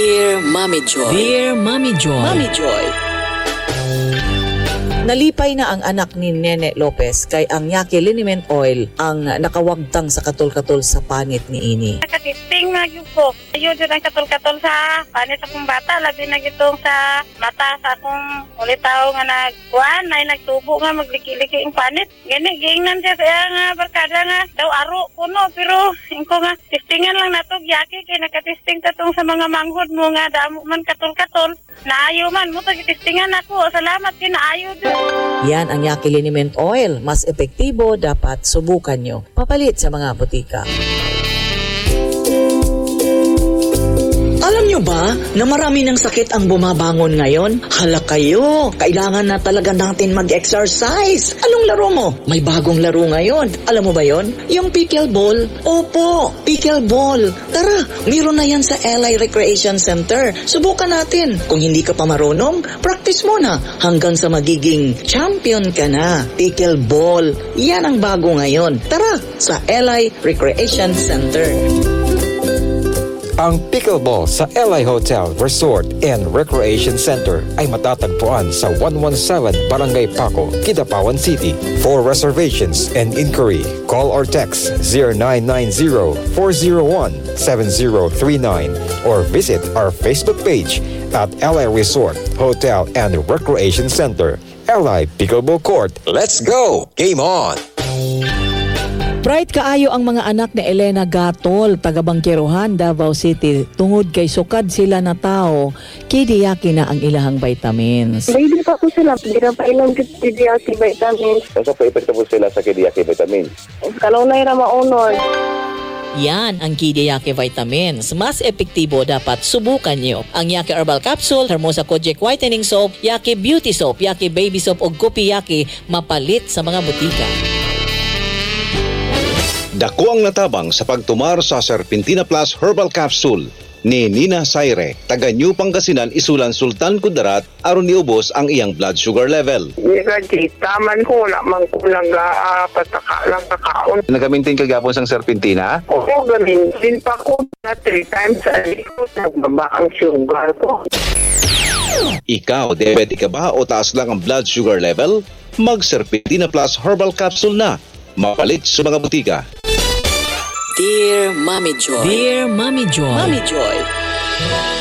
Dear Mommy Joy. Dear Mommy Joy. Mommy Joy. Nalipay na ang anak ni Nene Lopez kay ang Yaqui Liniment Oil ang nakawagtang sa katol-katol sa panit ni ini. Nakatisting na yun ko. Ayun yun ang katol-katol sa panit akong bata. Labi na gitong sa mata sa akong ulitaw nga nagkuhan. Ay nagtubo nga magliki-liki yung panit. Gini, giingnan siya sa nga barkada nga. Daw aro kuno pero ko nga tistingan lang na to Yaqui kay nakatisting tatong sa mga manghod mo nga damo man katol-katol. Naayo man mo to gitistingan ako. Salamat kinaayo doon. Yan ang Yaqui Liniment Oil. Mas epektibo, dapat subukan nyo. Papalit sa mga butika. Alam nyo ba na marami ng sakit ang bumabangon ngayon? Hala kayo, kailangan na talaga natin mag-exercise. Anong laro mo? May bagong laro ngayon. Alam mo ba yon? Yung pickleball. Opo, pickleball. Tara, meron na yan sa LA Recreation Center. Subukan natin. Kung hindi ka pa marunong, practice mo na hanggang sa magiging champion ka na. Pickleball. Yan ang bago ngayon. Tara, sa LA Recreation Center. Ang Pickleball sa LA Hotel, Resort and Recreation Center ay matatagpuan sa 117 Barangay Paco, Kidapawan City. For reservations and inquiry, call or text 0990-401-7039 or visit our Facebook page at LA Resort, Hotel and Recreation Center, LA Pickleball Court. Let's go! Game on! Bright kaayo ang mga anak ni Elena Gatol, taga Bangkirohan, Davao City. Tungod kay sukad sila na tao, kidiyaki na ang ilahang vitamins. Baby pa po sila, ginapailang kidiyaki vitamins. Nasa pa-epekto po sila sa kidiyaki vitamins? Kalau na yung maunod. Yan ang Kidiyaki Vitamins. Mas epektibo, dapat subukan nyo. Ang Yaqui Herbal Capsule, Hermosa Kojic Whitening Soap, Yaqui Beauty Soap, Yaqui Baby Soap o Gupi Yaqui, mapalit sa mga butika. Dako ang natabang sa pagtumar sa Serpentina Plus Herbal Capsule ni Nina Saire, taga New Pangasinan, Isulan, Sultan Kudarat, aron niubos ang iyang blood sugar level. Taman ko, lamang kulang pataka lang kakaon. Nagamintin kagapon sang Serpentina? Oo, gamintin pa ko na 3 times a day ko, nagbaba ang sugar ko. Ikaw, diabetic ka ba o taas lang ang blood sugar level? Mag Serpentina Plus Herbal Capsule na. Mapalit sa mga butika. Dear Mommy Joy. Dear Mommy Joy. Mommy Joy.